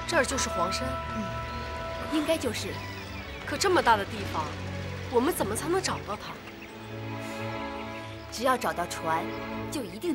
这儿就是黄山， 应该就是。 可这么大的地方，我们怎么才能找到它？ 只要找到船，就一定